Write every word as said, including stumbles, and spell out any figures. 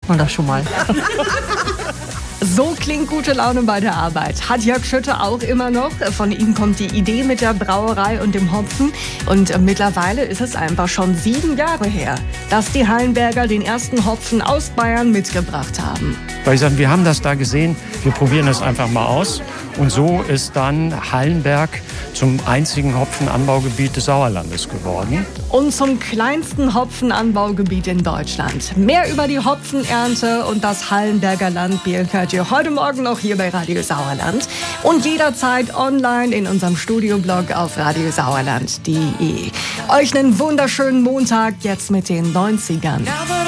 man das schon mal. So klingt gute Laune bei der Arbeit. Hat Jörg Schütte auch immer noch. Von ihm kommt die Idee mit der Brauerei und dem Hopfen. Und mittlerweile ist es einfach schon sieben Jahre her, dass die Hallenberger den ersten Hopfen aus Bayern mitgebracht haben. Weil ich sage, wir haben das da gesehen, wir probieren das einfach mal aus. Und so ist dann Hallenberg zum einzigen Hopfenanbaugebiet des Sauerlandes geworden. Und zum kleinsten Hopfenanbaugebiet in Deutschland. Mehr über die Hopfenernte und das Hallenberger Landbier hört ihr heute Morgen noch hier bei Radio Sauerland. Und jederzeit online in unserem Studioblog auf radiosauerland punkt de. Euch einen wunderschönen Montag jetzt mit den neunzigern.